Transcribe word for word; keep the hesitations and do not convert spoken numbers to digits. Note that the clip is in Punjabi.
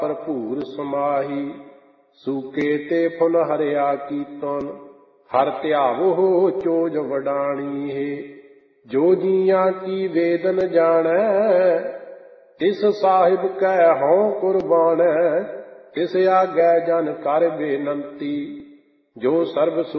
ਭਰਪੂਰ ਸਮਾਹੀ। ਸੂਕੇ ਤੇ ਫੁਨ ਹਰਿਆ ਕੀਰਤਨ, ਹਰ ਧਿਆਵੋ ਚੋਜ ਵਡਾਣੀ ਹੈ। ਜੋ ਜੀਆਂ ਕੀ ਵੇਦ ਨ ਜਾਣੈ, ਤਿਸ ਸਾਹਿਬ ਕੈ ਹਉ ਕੁਰਬਾਨੈ। ਤਿਸ ਆਗੈ ਜਨ ਕਰ ਬੇਨੰਤੀ, ਜੋ ਸਰਬ